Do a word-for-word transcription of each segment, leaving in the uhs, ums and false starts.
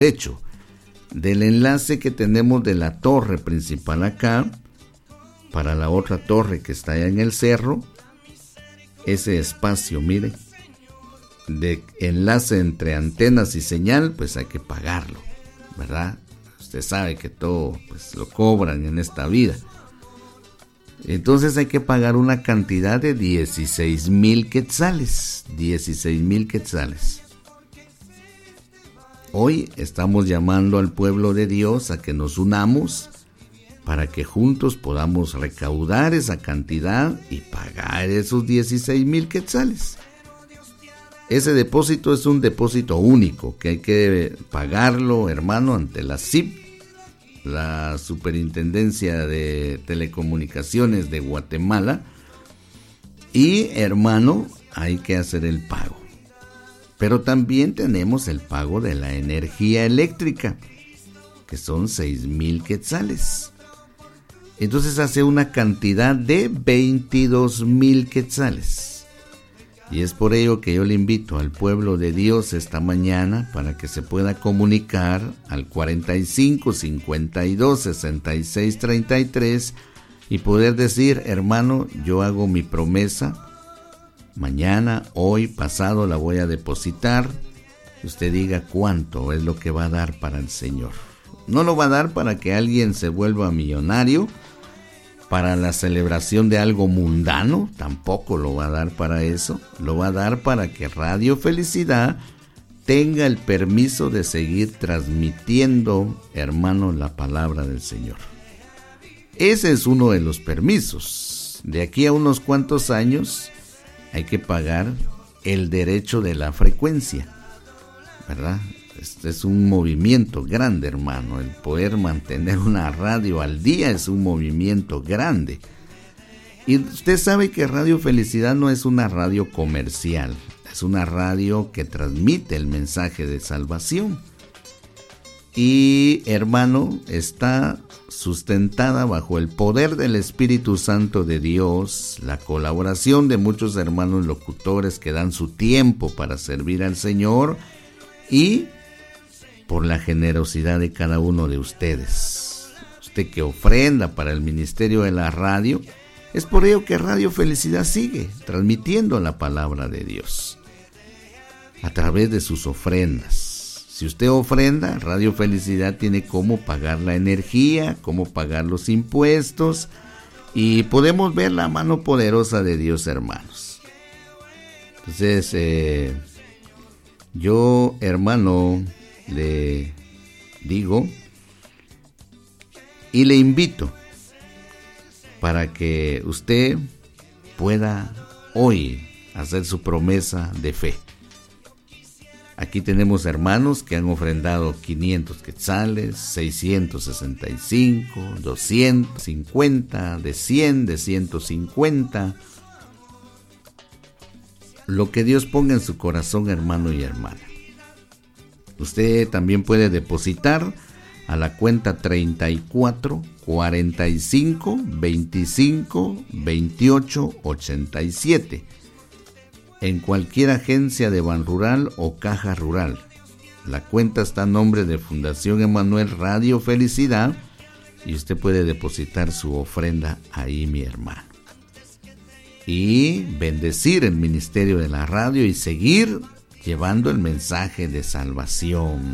derecho del enlace que tenemos de la torre principal acá para la otra torre que está allá en el cerro. Ese espacio, mire, de enlace entre antenas y señal, pues hay que pagarlo, ¿verdad? Usted sabe que todo pues lo cobran en esta vida. Entonces hay que pagar una cantidad de dieciséis mil quetzales. dieciséis mil quetzales. Hoy estamos llamando al pueblo de Dios a que nos unamos para que juntos podamos recaudar esa cantidad y pagar esos dieciséis mil quetzales. Ese depósito es un depósito único que hay que pagarlo, hermano, ante la S I P, la Superintendencia de Telecomunicaciones de Guatemala. Y, hermano, hay que hacer el pago. Pero también tenemos el pago de la energía eléctrica, que son seis mil quetzales. Entonces hace una cantidad de veintidós mil quetzales. Y es por ello que yo le invito al pueblo de Dios esta mañana para que se pueda comunicar al cuarenta y cinco, cincuenta y dos, sesenta y seis, treinta y tres y poder decir, hermano, yo hago mi promesa. Mañana, hoy, pasado la voy a depositar. Usted diga cuánto es lo que va a dar para el Señor. No lo va a dar para que alguien se vuelva millonario, para la celebración de algo mundano, tampoco lo va a dar para eso. Lo va a dar para que Radio Felicidad tenga el permiso de seguir transmitiendo, hermano, la palabra del Señor. Ese es uno de los permisos. De aquí a unos cuantos años hay que pagar el derecho de la frecuencia, ¿verdad? Este es un movimiento grande, hermano. El poder mantener una radio al día es un movimiento grande. Y usted sabe que Radio Felicidad no es una radio comercial, es una radio que transmite el mensaje de salvación. Y, hermano, está sustentada bajo el poder del Espíritu Santo de Dios, la colaboración de muchos hermanos locutores que dan su tiempo para servir al Señor y por la generosidad de cada uno de ustedes. Usted que ofrenda para el ministerio de la radio, es por ello que Radio Felicidad sigue transmitiendo la palabra de Dios a través de sus ofrendas. Si usted ofrenda, Radio Felicidad tiene cómo pagar la energía, cómo pagar los impuestos y podemos ver la mano poderosa de Dios, hermanos. Entonces, eh, yo, hermano, le digo y le invito para que usted pueda hoy hacer su promesa de fe. Aquí tenemos hermanos que han ofrendado quinientos quetzales, seiscientos sesenta y cinco, doscientos cincuenta, de cien, de ciento cincuenta. Lo que Dios ponga en su corazón, hermano y hermana. Usted también puede depositar a la cuenta treinta y cuatro, cuarenta y cinco, veinticinco, veintiocho, ochenta y siete. En cualquier agencia de Banrural o Caja Rural. La cuenta está a nombre de Fundación Emanuel Radio Felicidad y usted puede depositar su ofrenda ahí, mi hermano. Y bendecir el ministerio de la radio y seguir llevando el mensaje de salvación.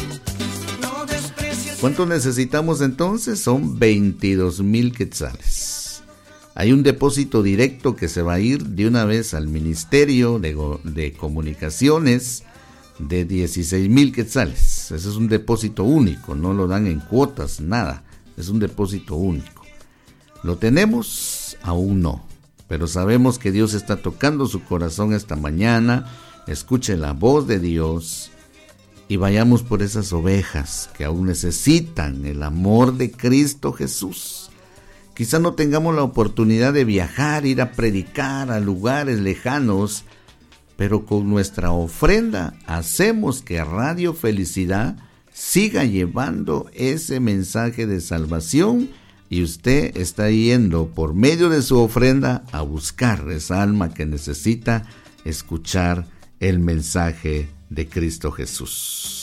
¿Cuánto necesitamos entonces? Son veintidós mil quetzales. Hay un depósito directo que se va a ir de una vez al Ministerio de, de Comunicaciones de dieciséis mil quetzales. Ese es un depósito único, no lo dan en cuotas, nada. Es un depósito único. ¿Lo tenemos? Aún no. Pero sabemos que Dios está tocando su corazón esta mañana. Escuche la voz de Dios y vayamos por esas ovejas que aún necesitan el amor de Cristo Jesús. Quizá no tengamos la oportunidad de viajar, ir a predicar a lugares lejanos, pero con nuestra ofrenda hacemos que Radio Felicidad siga llevando ese mensaje de salvación y usted está yendo por medio de su ofrenda a buscar esa alma que necesita escuchar el mensaje de Cristo Jesús.